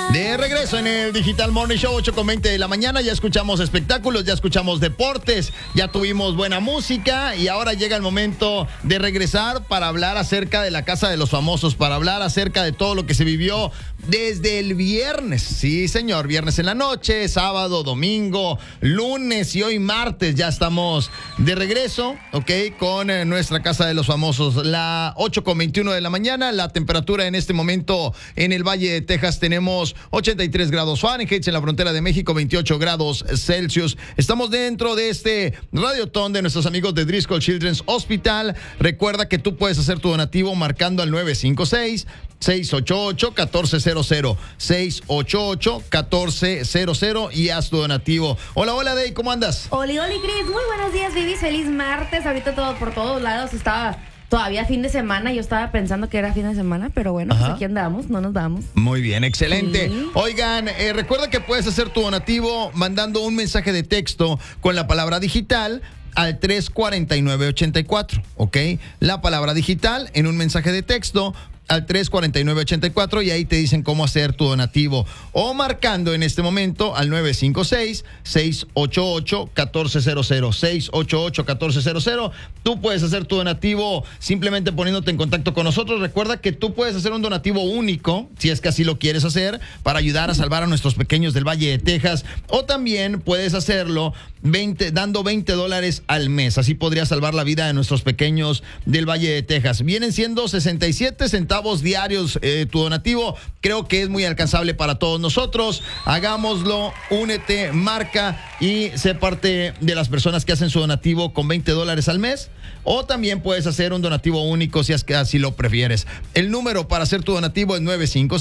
De regreso en el Digital Morning Show, 8:20 de la mañana. Ya escuchamos espectáculos, ya escuchamos deportes, ya tuvimos buena música y ahora llega el momento de regresar para hablar acerca de la Casa de los Famosos, para hablar acerca de todo lo que se vivió desde el viernes. Sí, señor, viernes en la noche, sábado, domingo, lunes y hoy martes ya estamos de regreso, ¿ok? Con nuestra Casa de los Famosos. La 8:21 de la mañana, la temperatura en este momento en el Valle de Texas tenemos 83 grados Fahrenheit, en la frontera de México 28 grados Celsius. Estamos dentro de este radiotón de nuestros amigos de Driscoll Children's Hospital. Recuerda que tú puedes hacer tu donativo marcando al 956-688-1400, 688-1400 y haz tu donativo. Hola, hola, Dey, ¿cómo andas? Oli, Cris, muy buenos días, babies, feliz martes. Ahorita todo por todos lados estaba todavía fin de semana. Yo estaba pensando que era fin de semana, pero bueno, pues aquí andamos, no nos vamos. Muy bien, excelente. Sí. Oigan, recuerda que puedes hacer tu donativo mandando un mensaje de texto con la palabra digital al 349-84, ¿ok? La palabra digital en un mensaje de texto al 349-84 y ahí te dicen cómo hacer tu donativo. O marcando en este momento al 956-688-1400, 688-1400. Tú puedes hacer tu donativo simplemente poniéndote en contacto con nosotros. Recuerda que tú puedes hacer un donativo único, si es que así lo quieres hacer, para ayudar a salvar a nuestros pequeños del Valle de Texas. O también puedes hacerlo dando $20 al mes. Así podrías salvar la vida de nuestros pequeños del Valle de Texas. Vienen siendo 67 centavos diarios tu donativo. Creo que es muy alcanzable para todos nosotros. Hagámoslo, únete, marca y sé parte de las personas que hacen su donativo con $20 al mes. O también puedes hacer un donativo único si es que así lo prefieres. El número para hacer tu donativo es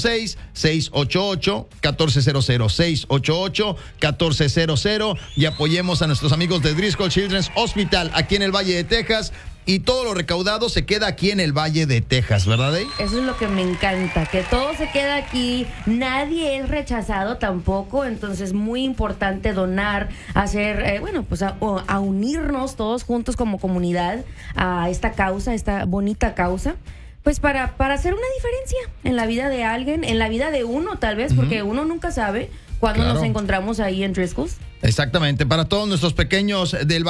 956-688-1400, 688-1400 y apoyemos a nuestros amigos de Driscoll Children's Hospital aquí en el Valle de Texas. Y todo lo recaudado se queda aquí en el Valle de Texas, ¿verdad, Dey? Eso es lo que me encanta, que todo se queda aquí, nadie es rechazado tampoco, entonces muy importante donar, hacer, a unirnos todos juntos como comunidad a esta causa, esta bonita causa. Pues para hacer una diferencia en la vida de alguien, en la vida de uno tal vez, porque uno nunca sabe cuándo nos encontramos ahí en Driscoll's. Exactamente, para todos nuestros pequeños del